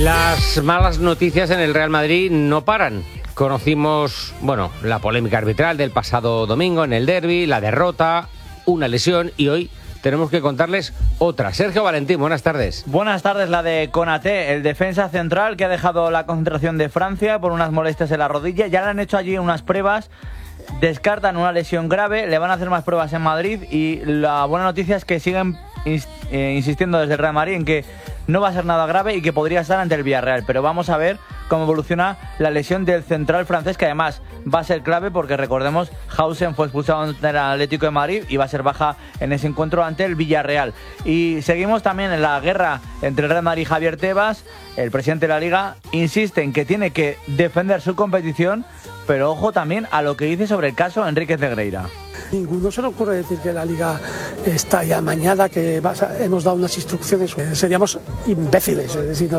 Las malas noticias en el Real Madrid no paran. Conocimos, la polémica arbitral del pasado domingo en el derbi, la derrota, una lesión y hoy tenemos que contarles otra. Sergio Valentín, buenas tardes. Buenas tardes, la de Konaté, el defensa central que ha dejado la concentración de Francia por unas molestias en la rodilla. Ya le han hecho allí unas pruebas, descartan una lesión grave, le van a hacer más pruebas en Madrid y la buena noticia es que siguen insistiendo desde el Real Madrid en que no va a ser nada grave y que podría estar ante el Villarreal, pero vamos a ver cómo evoluciona la lesión del central francés, que además va a ser clave porque recordemos, Hausen fue expulsado ante el Atlético de Madrid y va a ser baja en ese encuentro ante el Villarreal. Y seguimos también en la guerra entre el Real Madrid y Javier Tebas. El presidente de la Liga insiste en que tiene que defender su competición, pero ojo también a lo que dice sobre el caso Enríquez Negreira. Ninguno se le ocurre decir que la Liga está ya amañada, que hemos dado unas instrucciones. Seríamos imbéciles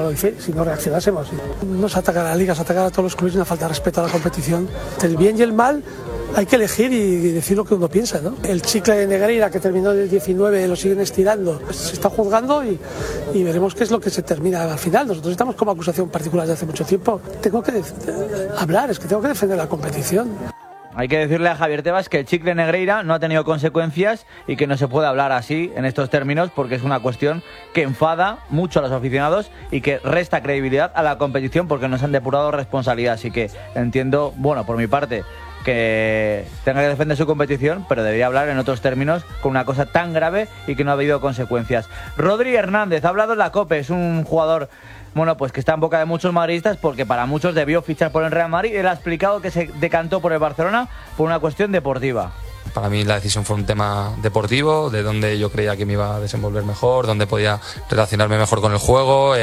si no reaccionásemos. No se ataca a la Liga, se ataca a todos los clubes, una falta de respeto a la competición. El bien y el mal hay que elegir y decir lo que uno piensa, ¿no? El chicle de Negreira que terminó en el 19 lo siguen estirando. Se está juzgando y veremos qué es lo que se termina al final. Nosotros estamos como acusación particular desde hace mucho tiempo. Tengo que hablar, es que tengo que defender la competición. Hay que decirle a Javier Tebas que el chicle Negreira no ha tenido consecuencias y que no se puede hablar así en estos términos porque es una cuestión que enfada mucho a los aficionados y que resta credibilidad a la competición porque nos han depurado responsabilidad. Así que entiendo, por mi parte, que tenga que defender su competición, pero debería hablar en otros términos con una cosa tan grave y que no ha habido consecuencias. Rodri Hernández ha hablado en la COPE, es un jugador que está en boca de muchos madridistas porque para muchos debió fichar por el Real Madrid. Él ha explicado que se decantó por el Barcelona por una cuestión deportiva. Para mí la decisión fue un tema deportivo, de donde yo creía que me iba a desenvolver mejor, donde podía relacionarme mejor con el juego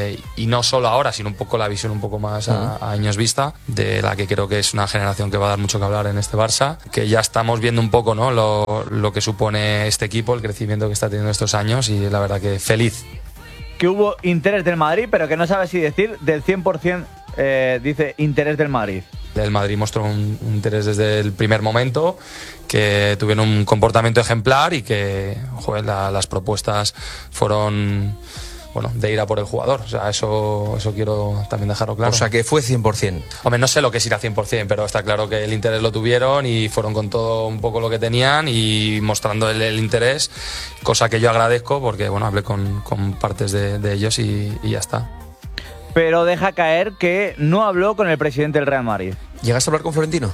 y no solo ahora, sino un poco la visión un poco más a años vista, de la que creo que es una generación que va a dar mucho que hablar en este Barça, que ya estamos viendo un poco, ¿no?, lo que supone este equipo, el crecimiento que está teniendo estos años y la verdad que feliz. Que hubo interés del Madrid, pero que no sabe si decir del 100%, dice interés del Madrid. El Madrid mostró un interés desde el primer momento, que tuvieron un comportamiento ejemplar y que las propuestas fueron de ir a por el jugador. O sea, eso quiero también dejarlo claro. O sea, que fue 100%. Hombre, no sé lo que es ir a 100%, pero está claro que el interés lo tuvieron y fueron con todo un poco lo que tenían y mostrando el interés, cosa que yo agradezco porque, hablé con partes de ellos y ya está. Pero deja caer que no habló con el presidente del Real Madrid. ¿Llegaste a hablar con Florentino?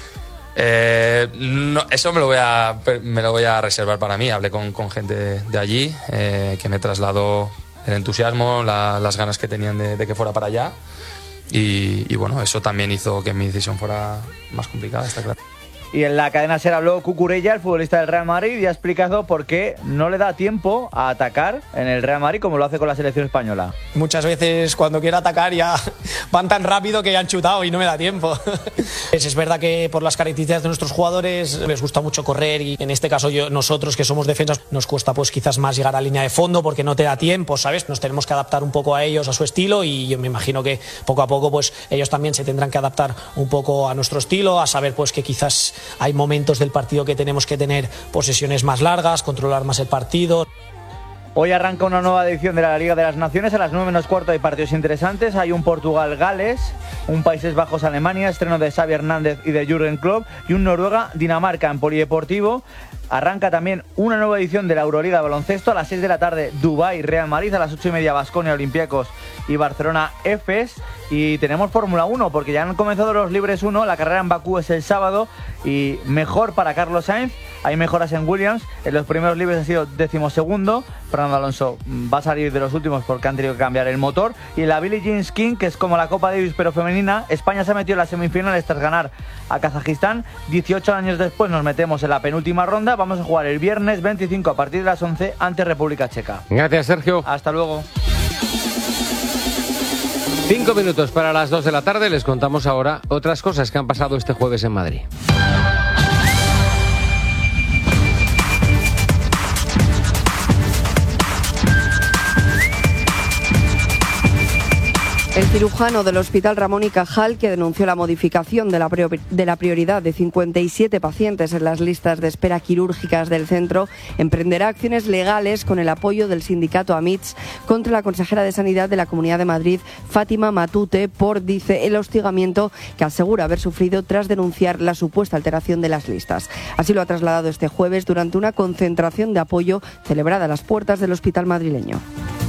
No, eso me lo voy a reservar para mí. Hablé con gente de allí que me trasladó el entusiasmo, las ganas que tenían de que fuera para allá y eso también hizo que mi decisión fuera más complicada, está claro. Y en la cadena SER habló Cucurella, el futbolista del Real Madrid, y ha explicado por qué no le da tiempo a atacar en el Real Madrid como lo hace con la selección española. Muchas veces cuando quiero atacar ya van tan rápido que ya han chutado y no me da tiempo. Es verdad que por las características de nuestros jugadores les gusta mucho correr y en este caso nosotros que somos defensas nos cuesta quizás más llegar a línea de fondo porque no te da tiempo, ¿sabes? Nos tenemos que adaptar un poco a ellos, a su estilo y yo me imagino que poco a poco ellos también se tendrán que adaptar un poco a nuestro estilo, a saber que quizás hay momentos del partido que tenemos que tener posesiones más largas, controlar más el partido. Hoy arranca una nueva edición de la Liga de las Naciones. A las 9:15 hay partidos interesantes. Hay un Portugal-Gales, un Países Bajos-Alemania, estreno de Xavi Hernández y de Jürgen Klopp, y un Noruega-Dinamarca en polideportivo. Arranca también una nueva edición de la Euroliga de baloncesto. A las 6 de la tarde, Dubái-Real Madrid. A las 8:30, Baskonia, Olympiacos y Barcelona-Efes. Y tenemos Fórmula 1 porque ya han comenzado los Libres 1. La carrera en Bakú es el sábado y mejor para Carlos Sainz. Hay mejoras en Williams. En los primeros Libres ha sido 12º. Fernando Alonso va a salir de los últimos porque han tenido que cambiar el motor. Y la Billie Jean King, que es como la Copa Davis pero femenina, España se ha metido en las semifinales tras ganar a Kazajistán. 18 años después nos metemos en la penúltima ronda. Vamos a jugar el viernes 25 a partir de las 11 ante República Checa. Gracias, Sergio. Hasta luego. 5 minutos para las 2 de la tarde. Les contamos ahora otras cosas que han pasado este jueves en Madrid. El cirujano del Hospital Ramón y Cajal, que denunció la modificación de la prioridad de 57 pacientes en las listas de espera quirúrgicas del centro, emprenderá acciones legales con el apoyo del sindicato AMITS contra la consejera de Sanidad de la Comunidad de Madrid, Fátima Matute, por, dice, el hostigamiento que asegura haber sufrido tras denunciar la supuesta alteración de las listas. Así lo ha trasladado este jueves durante una concentración de apoyo celebrada a las puertas del hospital madrileño.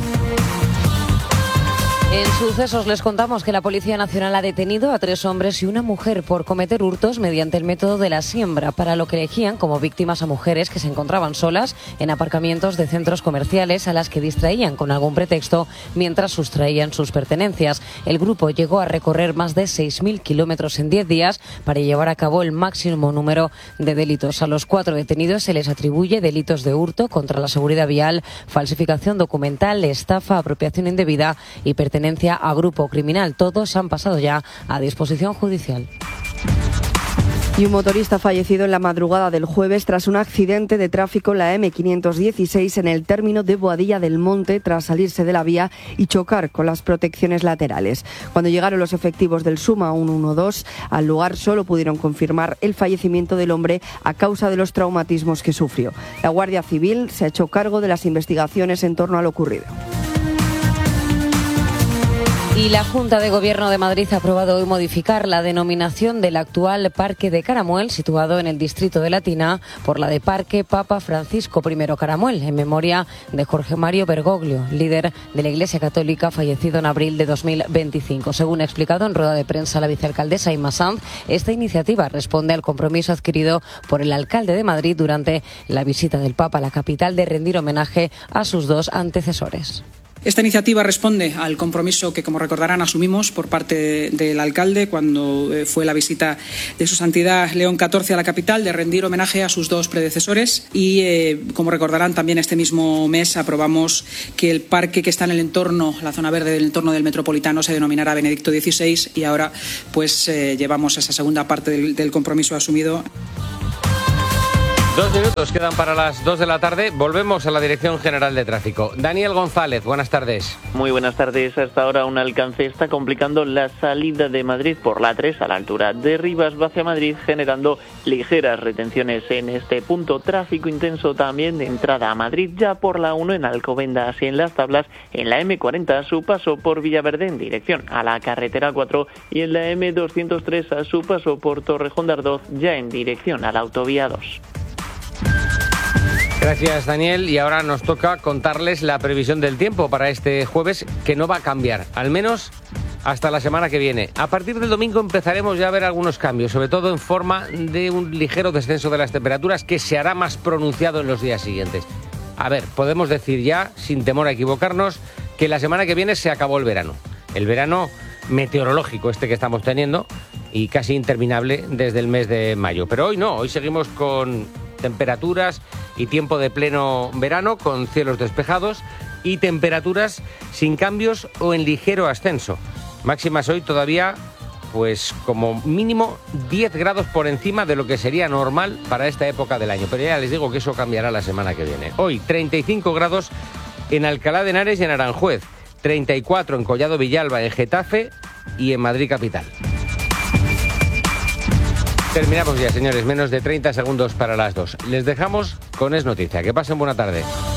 En sucesos les contamos que la Policía Nacional ha detenido a 3 hombres y una mujer por cometer hurtos mediante el método de la siembra, para lo que elegían como víctimas a mujeres que se encontraban solas en aparcamientos de centros comerciales, a las que distraían con algún pretexto mientras sustraían sus pertenencias. El grupo llegó a recorrer más de 6.000 kilómetros en 10 días para llevar a cabo el máximo número de delitos. A los 4 detenidos se les atribuye delitos de hurto contra la seguridad vial, falsificación documental, estafa, apropiación indebida y pertenencia a grupo criminal. Todos han pasado ya a disposición judicial. Y un motorista fallecido en la madrugada del jueves tras un accidente de tráfico en la M516 en el término de Boadilla del Monte, tras salirse de la vía y chocar con las protecciones laterales. Cuando llegaron los efectivos del SUMA 112 al lugar, solo pudieron confirmar el fallecimiento del hombre a causa de los traumatismos que sufrió. La Guardia Civil se ha hecho cargo de las investigaciones en torno a lo ocurrido. Y la Junta de Gobierno de Madrid ha aprobado hoy modificar la denominación del actual Parque de Caramuel, situado en el distrito de Latina, por la de Parque Papa Francisco I Caramuel, en memoria de Jorge Mario Bergoglio, líder de la Iglesia Católica, fallecido en abril de 2025. Según ha explicado en rueda de prensa la vicealcaldesa Inma Sanz, esta iniciativa responde al compromiso adquirido por el alcalde de Madrid durante la visita del Papa a la capital de rendir homenaje a sus 2 antecesores. Esta iniciativa responde al compromiso que, como recordarán, asumimos por parte del alcalde cuando fue la visita de Su Santidad León XIV a la capital, de rendir homenaje a sus 2 predecesores y, como recordarán, también este mismo mes aprobamos que el parque que está en el entorno, la zona verde del entorno del Metropolitano, se denominará Benedicto XVI y ahora pues llevamos esa segunda parte del compromiso asumido. 2 minutos quedan para las 2 de la tarde. Volvemos a la Dirección General de Tráfico. Daniel González, buenas tardes. Muy buenas tardes. Hasta ahora un alcance está complicando la salida de Madrid por la 3 a la altura de Rivas hacia Madrid, generando ligeras retenciones en este punto. Tráfico intenso también de entrada a Madrid ya por la 1 en Alcobendas y en Las Tablas, en la M40 a su paso por Villaverde en dirección a la carretera 4 y en la M203 a su paso por Torrejón de Ardoz ya en dirección a la autovía 2. Gracias, Daniel. Y ahora nos toca contarles la previsión del tiempo para este jueves, que no va a cambiar, al menos hasta la semana que viene. A partir del domingo empezaremos ya a ver algunos cambios, sobre todo en forma de un ligero descenso de las temperaturas que se hará más pronunciado en los días siguientes. A ver, podemos decir ya, sin temor a equivocarnos, que la semana que viene se acabó el verano. El verano meteorológico que estamos teniendo y casi interminable desde el mes de mayo. Pero hoy no, hoy seguimos con temperaturas y tiempo de pleno verano, con cielos despejados y temperaturas sin cambios o en ligero ascenso. Máximas hoy todavía, pues como mínimo 10 grados por encima de lo que sería normal para esta época del año. Pero ya les digo que eso cambiará la semana que viene. Hoy 35 grados en Alcalá de Henares y en Aranjuez, 34 en Collado Villalba, en Getafe y en Madrid capital. Terminamos ya, señores, menos de 30 segundos para las 2. Les dejamos con Es Noticia. Que pasen buena tarde.